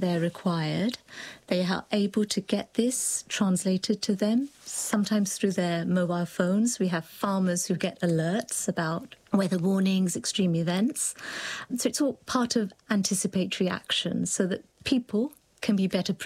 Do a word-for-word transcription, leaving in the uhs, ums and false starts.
they're required. They are able to get this translated to them, sometimes through their mobile phones. We have farmers who get alerts about weather warnings, extreme events. So it's all part of anticipatory action so that people can be better prepared